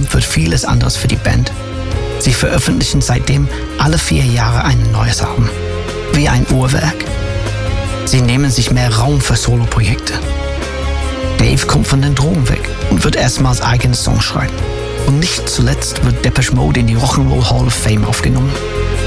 Zukunft wird vieles anders für die Band. Sie veröffentlichen seitdem alle 4 Jahre ein neues Album. Wie ein Uhrwerk. Sie nehmen sich mehr Raum für Soloprojekte. Dave kommt von den Drogen weg und wird erstmals eigene Songs schreiben. Und nicht zuletzt wird Depeche Mode in die Rock'n'Roll Hall of Fame aufgenommen.